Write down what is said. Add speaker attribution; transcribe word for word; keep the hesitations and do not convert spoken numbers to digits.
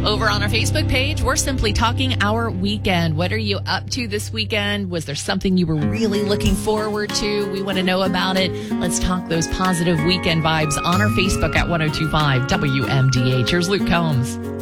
Speaker 1: Over on our Facebook page, we're simply talking our weekend. What are you up to this weekend? Was there something you were really looking forward to? We want to know about it. Let's talk those positive weekend vibes on our Facebook at ten twenty-five W M D H. Here's Luke Combs.